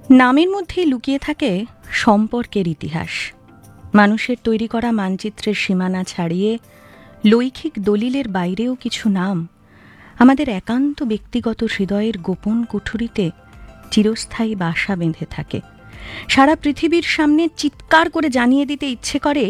নামের মধ্যেই লুকিয়ে থাকে সম্পর্কের ইতিহাস। মানুষের তৈরি করা মানচিত্রের সীমানা ছাড়িয়ে লৈখিক দলিলের বাইরেও কিছু নাম আমাদের একান্ত ব্যক্তিগত হৃদয়ের গোপন কুঠুরিতে চিরস্থায়ী বাসা বেঁধে থাকে। সারা পৃথিবীর সামনে চিৎকার করে জানিয়ে দিতে ইচ্ছে করে,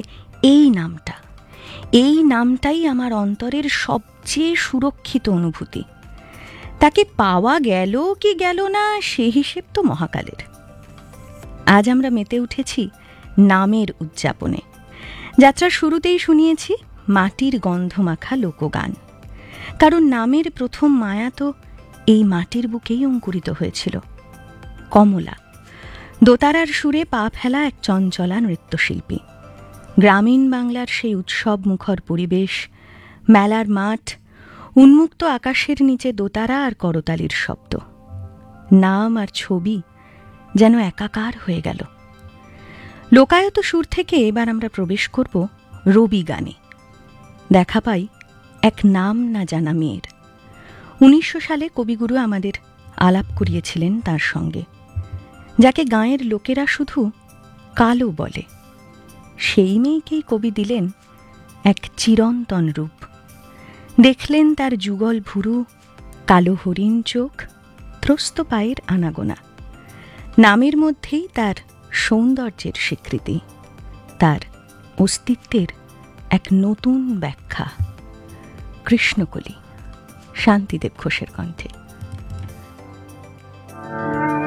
এই নামটাই আমার অন্তরের সবচেয়ে সুরক্ষিত অনুভূতি। তাকে পাওয়া গেল কি গেল না সে হিসেব তো মহাকালের। আজ আমরা মেতে উঠেছি নামের উদযাপনে। যাত্রার শুরুতেই শুনিয়েছি মাটির গন্ধমাখা লোকগান, কারণ নামের প্রথম মায়া তো এই মাটির বুকেই অঙ্কুরিত হয়েছিল। কমলা দোতারার সুরে পা ফেলা এক চঞ্চলা নৃত্যশিল্পী। গ্রামীণ বাংলার সেই উৎসব মুখর পরিবেশ, মেলার মাঠ, উন্মুক্ত আকাশের নিচে দোতারা আর করতালির শব্দ, নাম আর ছবি যেন একাকার হয়ে গেল। লোকায়ত সুর থেকে এবার আমরা প্রবেশ করব রবি গানে। দেখা পাই এক নাম না জানা মেয়ের। 1900 সালে কবিগুরু আমাদের আলাপ করিয়েছিলেন তার সঙ্গে, যাকে গাঁয়ের লোকেরা শুধু কালো বলে। সেই মেয়েকেই কবি দিলেন এক চিরন্তন রূপ। দেখলেন তার যুগল ভুরু, কালো হরিণ চোখ, ত্রস্ত পায়ের আনাগোনা। নামের মধ্যেই তার সৌন্দর্যের স্বীকৃতি, তার অস্তিত্বের এক নতুন ব্যাখ্যা। কৃষ্ণকলি, শান্তিদেব ঘোষের কণ্ঠে।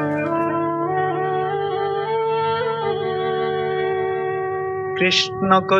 কৃষ্ণকলি